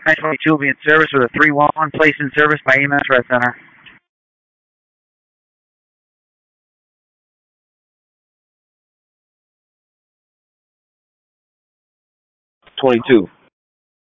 22 will be in service with a 311 placed in service by EMS Red Center. 22.